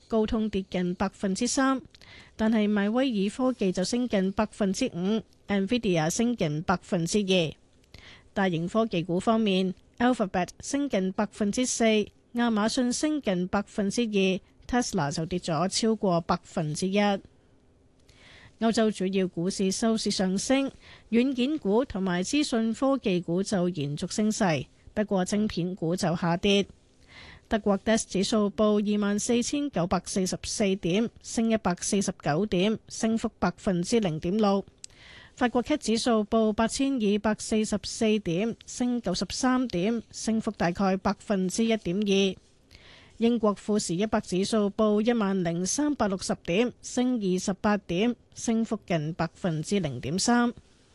高通跌近3%，但係邁威爾科技就升近5%，NVIDIA 升近2%。大型科技股方面 ，Alphabet 升近4%，亞馬遜升近2%，Tesla 就跌咗超過1%。歐洲主要股市收市上升，軟件股同埋資訊科技股就延續升勢，不過晶片股就下跌。德國 DAX 指數報24,944點，升149點，升幅0.6%。法國 CAC 指數報8,244點，升93點，升幅大概1.2%。英國富時100指數報10,360點，升28點，升幅近0.3%。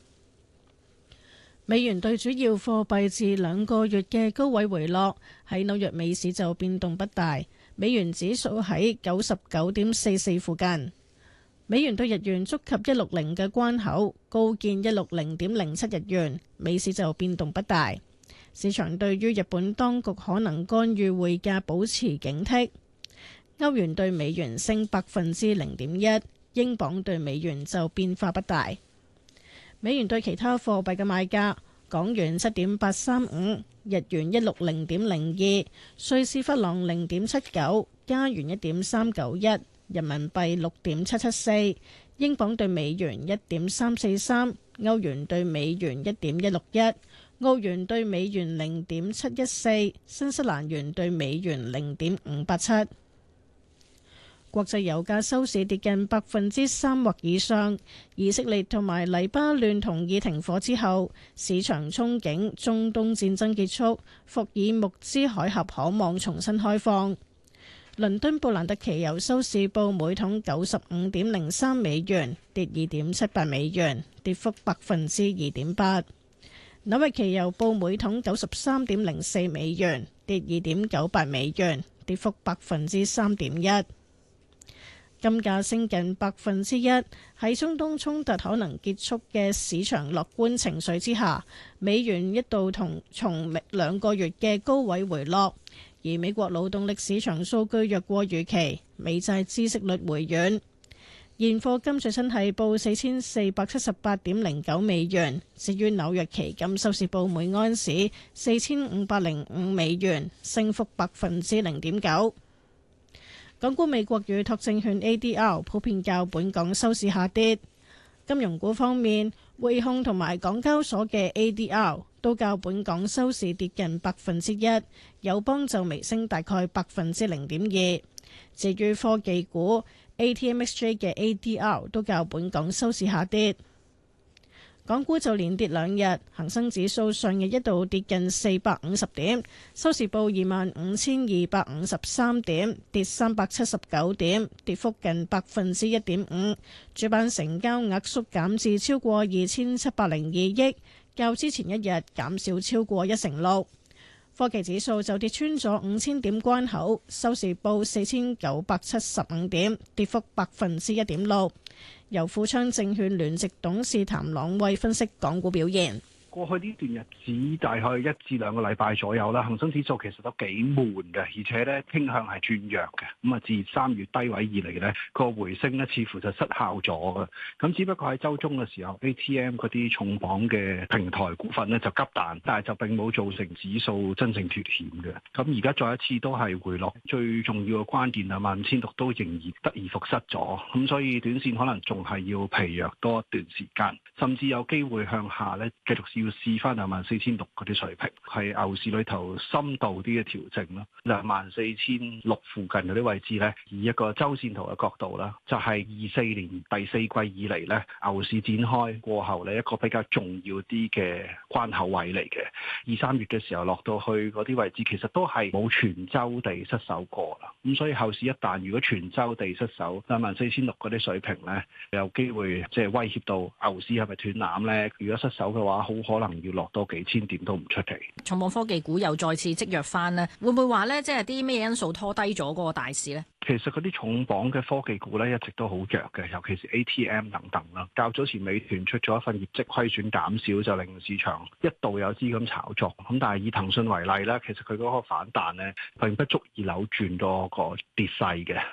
美元對主要貨幣自2個月嘅高位回落，喺紐約美市就變動不大。美元指數喺99.44附近。美元對日元觸及160嘅關口，高見160.07日元，美市就變動不大。市場對於日本當局可能干預匯價保持警惕。歐元對美元升0.1%，英鎊對美元就變化不大。美元對其他貨幣嘅賣價：港元7.835，日元160.02，瑞士法郎0.79，加元1.391，人民幣6.774，英鎊對美元1.343，歐元對美元1.161。澳元對美元0.714，新西蘭元對美元0.587。國際油價收市跌近3%或以上。以色列同埋黎巴嫩同意停火之後，市場憧憬中東戰爭結束，霍爾木茲海峽可望重新開放。倫敦布蘭特期油收市報每桶95.03美元，跌2.78美元，跌幅2.8%。紐約期油報每桶93.04美元，跌2.98美元，跌幅3.1%。金價升近1%，喺中東衝突可能結束嘅市場樂觀情緒之下，美元一度從2個月嘅高位回落，而美國勞動力市場數據弱過預期，美債孳息率回軟。現貨金最新係報4478.09美元，至於紐約期金收市報每安士4505美元，升幅0.9%。港股美國預託證券 ADR 普遍較本港收市下跌。金融股方面，匯控同埋港交所嘅 ADR 都較本港收市跌近1%，友邦就微升大概0.2%。至於科技股，ATMXJ 嘅 ADR 都較本港收市下跌，港股就連跌2日，恒生指數上日一度跌近450點，收市報25,253點，跌379點，跌幅近1.5%。主板成交額縮減至超過2,702億，較之前一日減少超過6%。科技指數就跌穿咗5000點關口，收市報4975點，跌幅1.6%。由富昌證券聯席董事譚朗慧分析港股表現。 過去呢段日子大概1至2個禮拜左右啦，恒生指數其實都幾悶嘅，而且咧傾向係轉弱嘅。咁啊，自3月低位以嚟咧，個回升咧似乎就失效咗嘅。咁只不過喺週中嘅時候 ，ATM 嗰啲重磅嘅平台股份咧就急彈，但係就並冇造成指數真正脫險嘅。咁而家再一次都係回落，最重要嘅關鍵15600都仍然得而復失咗。咁所以短線可能仲係要疲弱多一段時間，甚至有機會向下咧繼續要試翻24600嗰啲水平，係牛市裏頭深度啲嘅調整咯。24600附近嗰啲位置咧，以一個周線圖嘅角度啦，就係24年第4季以嚟咧，牛市展開過後咧一個比較重要啲嘅關口位嚟嘅。2、3月嘅時候落到去嗰啲位置，其實都係冇全周地失守過啦。咁所以後市一旦如果全周地失守24600嗰啲水平咧，有機會即係威脅到牛市係咪斷纜咧？如果失守嘅話，好可能要落多幾千點都唔出奇。 重磅科技股又再次積弱翻呢，會唔會話呢？即係啲咩因素拖低咗嗰個大市呢？ 其實嗰啲重磅嘅科技股咧一直都好弱嘅，尤其是 ATM 等等啦。較早前美團出咗一份業績虧損減少，就令市場一度有資金炒作。咁但係以騰訊為例咧，其實佢嗰個反彈咧並不足以扭轉到個跌勢嘅。